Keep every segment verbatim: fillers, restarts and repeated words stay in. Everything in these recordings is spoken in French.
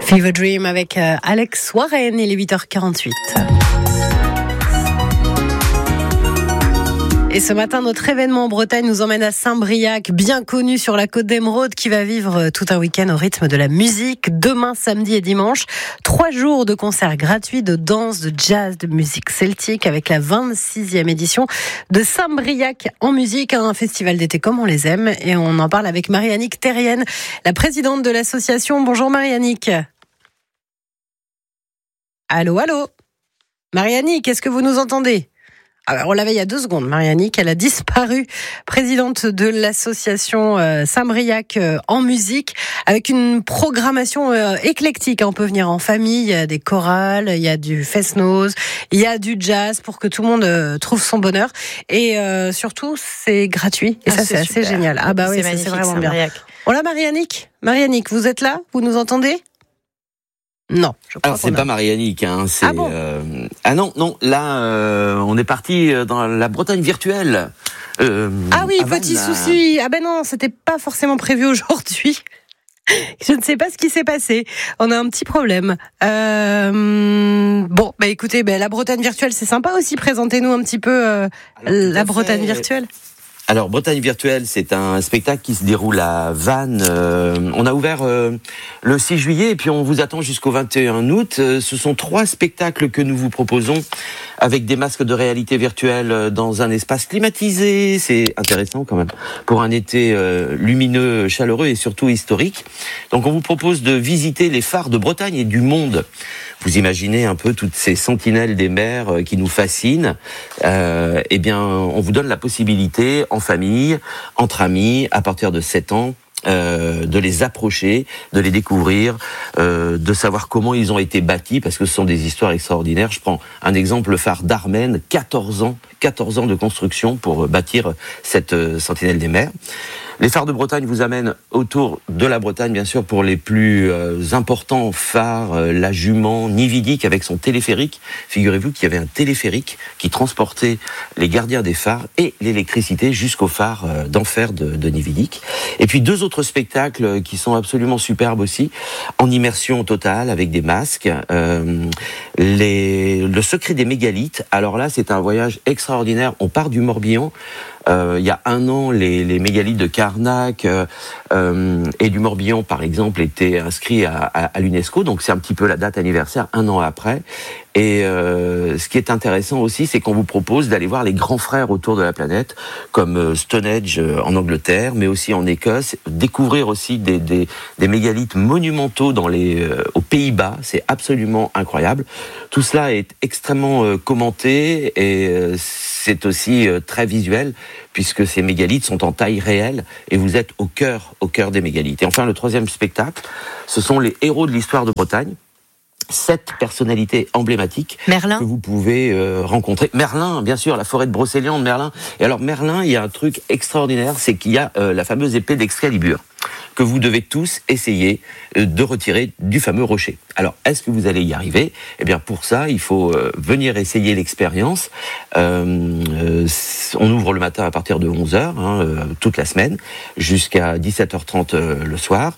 Fever Dream avec euh, Alex Warren, il est huit heures quarante-huit. Et ce matin, notre événement en Bretagne nous emmène à Saint-Briac, bien connu sur la côte d'Émeraude, qui va vivre tout un week-end au rythme de la musique. Demain, samedi et dimanche, trois jours de concerts gratuits de danse, de jazz, de musique celtique, avec la vingt-sixième édition de Saint-Briac en musique, un festival d'été comme on les aime. Et on en parle avec Marie-Annick Terrienne, la présidente de l'association. Bonjour Marie-Annick. Allô, allô. Marie-Annick, est-ce que vous nous entendez ? Alors, on l'avait il y a deux secondes, Marie-Annick, elle a disparu, présidente de l'association euh, Saint-Briac euh, en musique, avec une programmation euh, éclectique. On peut venir en famille, il y a des chorales, il y a du fest-noz, il y a du jazz pour que tout le monde euh, trouve son bonheur. Et euh, surtout, c'est gratuit. Et ah, ça, c'est, c'est assez génial. Ah bah oui, c'est, c'est vraiment bien. Voilà Marie-Annick. Marie-Annick, vous êtes là ? Vous nous entendez ? Non, je crois Alors c'est a... pas Marie-Annick, hein, c'est ah, bon euh... ah non non là euh, on est parti dans la Bretagne virtuelle. Euh, ah oui, petit la... souci. Ah ben non, c'était pas forcément prévu aujourd'hui. Je ne sais pas ce qui s'est passé. On a un petit problème. Euh... Bon, bah écoutez, bah, la Bretagne virtuelle, c'est sympa aussi. Présentez-nous un petit peu euh, Alors, la Bretagne fait... virtuelle. Alors, Bretagne virtuelle, c'est un spectacle qui se déroule à Vannes. Euh, on a ouvert euh, le six juillet et puis on vous attend jusqu'au vingt et un août. Euh, ce sont trois spectacles que nous vous proposons avec des masques de réalité virtuelle dans un espace climatisé. C'est intéressant quand même pour un été euh, lumineux, chaleureux et surtout historique. Donc, on vous propose de visiter les phares de Bretagne et du monde. Vous imaginez un peu toutes ces sentinelles des mers qui nous fascinent. Euh, eh bien, on vous donne la possibilité, en famille, entre amis, à partir de sept ans, euh, de les approcher, de les découvrir, euh, de savoir comment ils ont été bâtis, parce que ce sont des histoires extraordinaires. Je prends un exemple, le phare d'Armen, quatorze ans, quatorze ans de construction pour bâtir cette euh, sentinelle des mers. Les phares de Bretagne vous amènent autour de la Bretagne, bien sûr, pour les plus euh, importants phares, euh, la Jument, Nividic avec son téléphérique. Figurez-vous qu'il y avait un téléphérique qui transportait les gardiens des phares et l'électricité jusqu'au phare euh, d'enfer de, de Nividic. Et puis deux autres spectacles qui sont absolument superbes aussi, en immersion totale avec des masques. Euh, les, le secret des mégalithes. Alors là, c'est un voyage extraordinaire. On part du Morbihan. Euh, il y a un an, les, les mégalithes de Carnac euh, euh, et du Morbihan, par exemple, étaient inscrits à, à, à l'UNESCO. Donc, c'est un petit peu la date anniversaire, un an après. Et euh, ce qui est intéressant aussi, c'est qu'on vous propose d'aller voir les grands frères autour de la planète, comme euh, Stonehenge euh, en Angleterre, mais aussi en Écosse. Découvrir aussi des, des, des mégalithes monumentaux dans les, euh, aux Pays-Bas. C'est absolument incroyable. Tout cela est extrêmement euh, commenté et euh, c'est aussi euh, très visuel, puisque ces mégalithes sont en taille réelle et vous êtes au cœur, au cœur des mégalithes. Et enfin, le troisième spectacle, ce sont les héros de l'histoire de Bretagne. Sept personnalités emblématiques Merlin. que vous pouvez euh, rencontrer. Merlin, bien sûr, la forêt de Brocéliande, Merlin. Et alors, Merlin, il y a un truc extraordinaire, c'est qu'il y a euh, la fameuse épée d'Excalibur que vous devez tous essayer euh, de retirer du fameux rocher. Alors, est-ce que vous allez y arriver ? Eh bien, pour ça, il faut euh, venir essayer l'expérience. Euh, euh, on ouvre le matin à partir de onze heures, hein, euh, toute la semaine, jusqu'à dix-sept heures trente euh, le soir.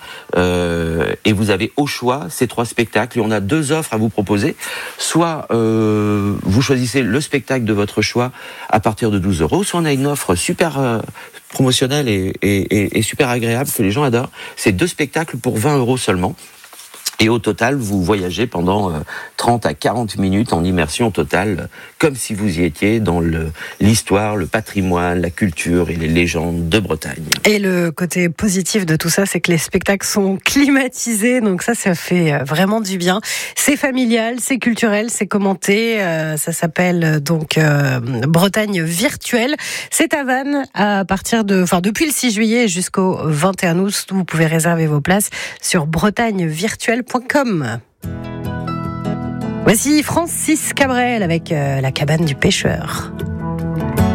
Euh, et vous avez au choix ces trois spectacles. Et on a deux offres à vous proposer. Soit euh, vous choisissez le spectacle de votre choix à partir de douze euros, soit on a une offre super euh, promotionnelle et, et, et, et super agréable que les gens adorent. C'est deux spectacles pour vingt euros seulement. Et au total, vous voyagez pendant euh, trente à quarante minutes en immersion totale, euh, comme si vous y étiez dans le, l'histoire, le patrimoine, la culture et les légendes de Bretagne. Et le côté positif de tout ça, c'est que les spectacles sont climatisés, donc ça, ça fait euh, vraiment du bien. C'est familial, c'est culturel, c'est commenté, euh, ça s'appelle euh, donc euh, Bretagne virtuelle. C'est à Vannes à partir de, enfin depuis le six juillet jusqu'au vingt et un août. Vous pouvez réserver vos places sur bretagne virtuelle point com. Voici Francis Cabrel avec euh, La cabane du pêcheur.